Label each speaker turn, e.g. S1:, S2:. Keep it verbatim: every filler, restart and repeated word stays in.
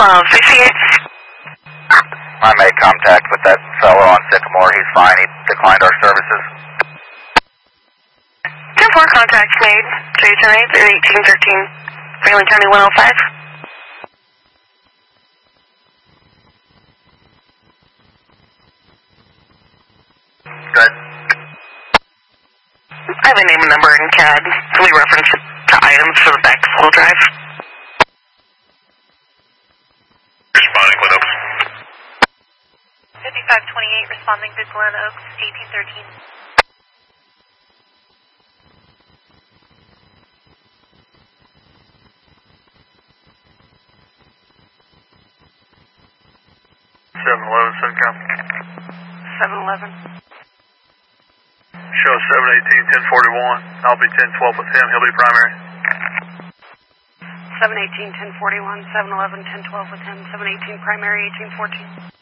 S1: twelve, sixty-eight.
S2: I made contact with that fellow on Sycamore. He's fine. He declined our services.
S1: ten four, contact made. three ten eight, eighteen thirteen, Franklin County one oh five.
S2: Good.
S1: I have a name and number in C A D. Can we reference it to items for the back full drive?
S3: Responding with Oaks.
S4: fifty-five twenty-eight, responding to Glen Oaks, eighteen thirteen.
S3: seven eleven, Syncom.
S4: seven eleven.
S3: Show seven eighteen, ten forty-one. I'll be ten twelve with him. He'll be primary.
S4: seven eighteen, ten forty-one, seven eleven, ten twelve with him, seven eighteen primary, eighteen fourteen.